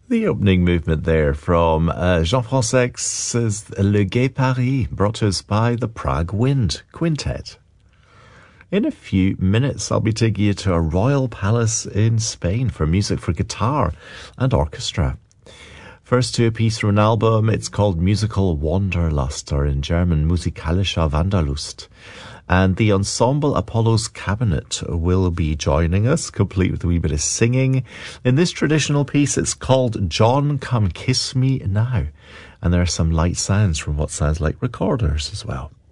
The opening movement there from Jean-François's Le Gai Paris, brought to us by the Prague Wind Quintet. In a few minutes, I'll be taking you to a royal palace in Spain for music for guitar and orchestra. First to a piece from an album, it's called Musical Wanderlust, or in German, Musikalische Wanderlust. And the Ensemble Apollo's Cabinet will be joining us, complete with a wee bit of singing. In this traditional piece, it's called John, Come Kiss Me Now. And there are some light sounds from what sounds like recorders as well.